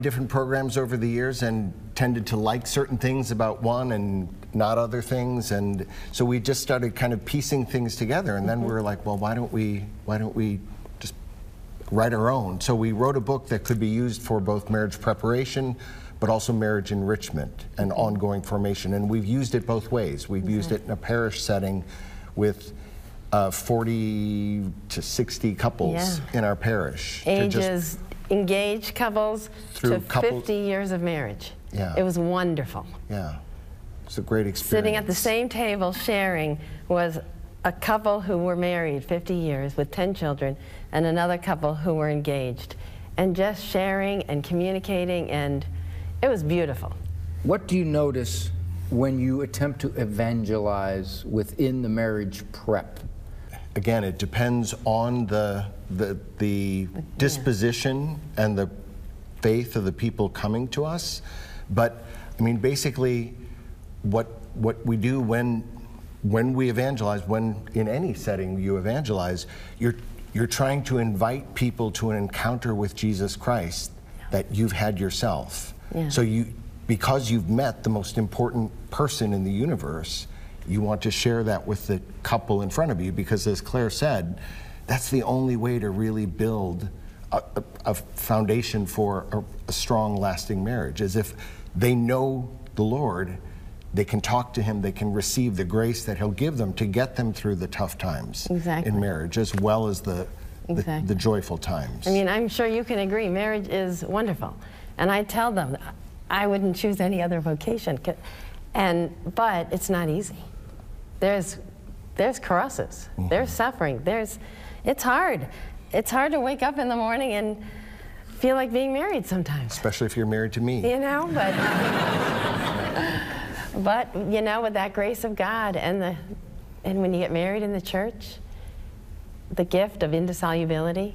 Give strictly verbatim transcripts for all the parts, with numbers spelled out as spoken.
different programs over the years and tended to like certain things about one and not other things, and so we just started kind of piecing things together, and then mm-hmm. we were like, well, why don't we why don't we just write our own? So we wrote a book that could be used for both marriage preparation but also marriage enrichment and mm-hmm. ongoing formation, and we've used it both ways. We've mm-hmm. used it in a parish setting with uh, forty to sixty couples yeah. in our parish. Ages, engaged couples to couples, fifty years of marriage. Yeah. It was wonderful. Yeah, it's a great experience. Sitting at the same table sharing was a couple who were married fifty years with ten children and another couple who were engaged, and just sharing and communicating, and it was beautiful. What do you notice when you attempt to evangelize within the marriage prep? Again, it depends on the the, the yeah. disposition and the faith of the people coming to us. But I mean, basically, what what we do when when we evangelize, when in any setting you evangelize, you're you're trying to invite people to an encounter with Jesus Christ that you've had yourself. Yeah. So you, because you've met the most important person in the universe, you want to share that with the couple in front of you, because as Claire said, that's the only way to really build a, a, a foundation for a, a strong, lasting marriage, is if they know the Lord, they can talk to him, they can receive the grace that he'll give them to get them through the tough times exactly. in marriage, as well as the, exactly. the, the joyful times. I mean, I'm sure you can agree, marriage is wonderful. And I tell them, I wouldn't choose any other vocation. And, but it's not easy. There's, there's crosses, mm-hmm. there's suffering, there's, it's hard. It's hard to wake up in the morning and feel like being married sometimes. Especially if you're married to me. You know, but, but you know, with that grace of God and the, and when you get married in the church, the gift of indissolubility,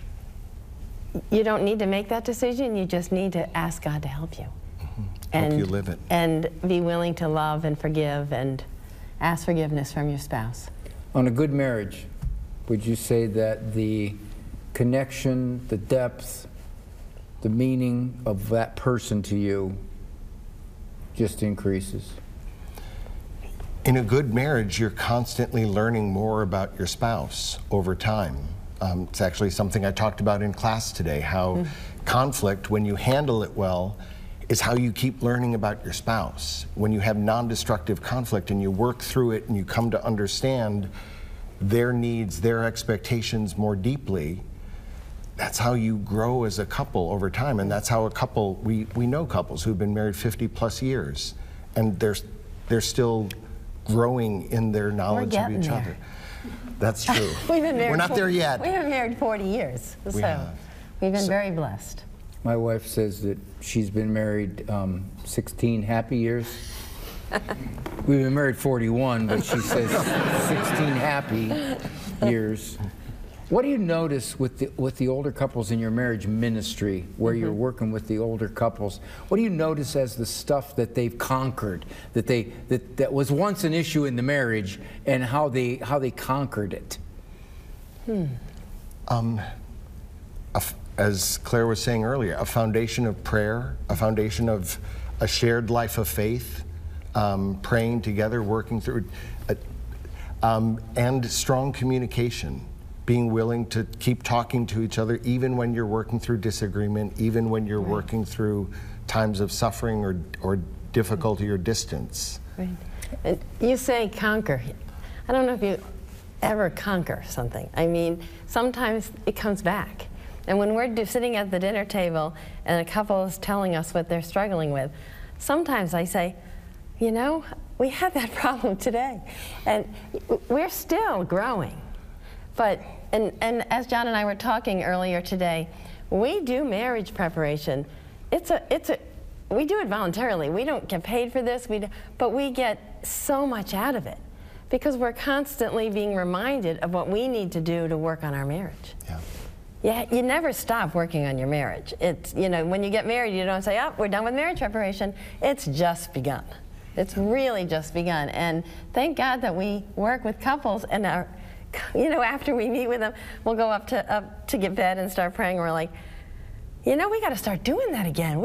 you don't need to make that decision, you just need to ask God to help you. Mm-hmm. And, help you live it. And be willing to love and forgive and ask forgiveness from your spouse. On a good marriage, would you say that the connection, the depth, the meaning of that person to you just increases? In a good marriage, you're constantly learning more about your spouse over time. Um, it's actually something I talked about in class today, how mm. conflict, when you handle it well, is how you keep learning about your spouse. When you have non-destructive conflict and you work through it and you come to understand their needs, their expectations more deeply, that's how you grow as a couple over time. And that's how a couple, we, we know couples who've been married fifty plus years, and they're, they're still growing in their knowledge of each there. other. That's true. We've been married We're not for, there yet. We've been married forty years, we so have. we've been so, very blessed. My wife says that she's been married um, sixteen happy years. We've been married forty-one, but she says sixteen happy years. What do you notice with the, with the older couples in your marriage ministry, where mm-hmm. you're working with the older couples? What do you notice as the stuff that they've conquered, that they that, that was once an issue in the marriage, and how they how they conquered it? Hmm. Um, a f as Claire was saying earlier, a foundation of prayer, a foundation of a shared life of faith, um, praying together, working through, uh, um, and strong communication. Being willing to keep talking to each other even when you're working through disagreement, even when you're right. working through times of suffering or, or difficulty or distance. Right. And you say conquer. I don't know if you ever conquer something. I mean, sometimes it comes back. And when we're sitting at the dinner table and a couple is telling us what they're struggling with, sometimes I say, you know, we had that problem today, and we're still growing. But, and, and as John and I were talking earlier today, we do marriage preparation. It's a, it's a, we do it voluntarily. We don't get paid for this, we do, but we get so much out of it because we're constantly being reminded of what we need to do to work on our marriage. Yeah. Yeah, you never stop working on your marriage. It's, you know, when you get married, you don't say, oh, we're done with marriage preparation. It's just begun. It's really just begun. And thank God that we work with couples and are, you know, after we meet with them, we'll go up to up to get bed and start praying. We're like, You know, we got to start doing that again.